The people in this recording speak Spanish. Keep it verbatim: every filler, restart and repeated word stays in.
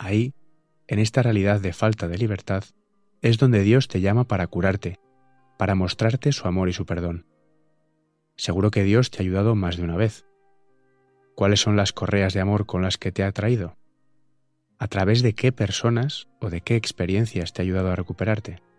Ahí, en esta realidad de falta de libertad, es donde Dios te llama para curarte, para mostrarte su amor y su perdón. Seguro que Dios te ha ayudado más de una vez. ¿Cuáles son las correas de amor con las que te ha atraído? ¿A través de qué personas o de qué experiencias te ha ayudado a recuperarte?